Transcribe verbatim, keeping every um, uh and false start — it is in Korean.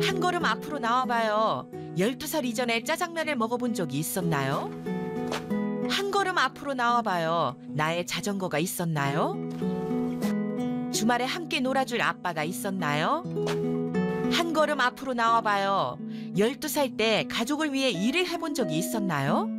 한 걸음 앞으로 나와봐요. 열두 살 이전에 짜장면을 먹어본 적이 있었나요? 한 걸음 앞으로 나와봐요. 나의 자전거가 있었나요? 주말에 함께 놀아줄 아빠가 있었나요? 한 걸음 앞으로 나와봐요. 열두 살 때 가족을 위해 일을 해본 적이 있었나요?